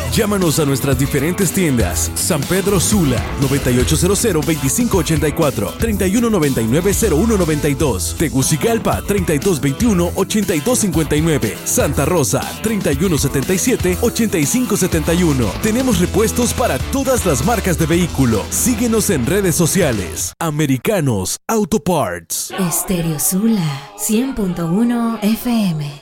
Llámanos a nuestras diferentes tiendas. San Pedro Sula, 9800-2584, 3199-0192. Tegucigalpa, 3221-8259. Santa Rosa, 3177-8571. Tenemos repuestos para todas las marcas de vehículo. Síguenos en redes sociales. Americanos Auto Parts. Estéreo Sula, 100.1 FM.